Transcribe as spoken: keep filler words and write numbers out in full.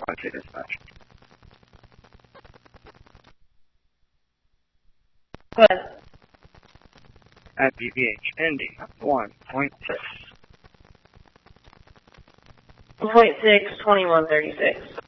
to dispatch. Go ahead. At B B H, Indy, one point six. one point six, twenty-one thirty-six.